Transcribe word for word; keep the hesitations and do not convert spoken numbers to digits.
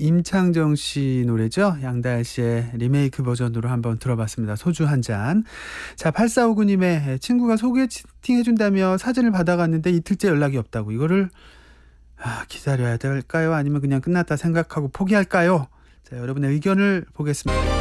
임창정 씨 노래죠. 양다일 씨의 리메이크 버전으로 한번 들어봤습니다. 소주 한 잔. 자, 팔사오구 님의 친구가 소개팅 해준다며 사진을 받아갔는데 이틀째 연락이 없다고. 이거를 아, 기다려야 될까요? 아니면 그냥 끝났다 생각하고 포기할까요? 자, 여러분의 의견을 보겠습니다.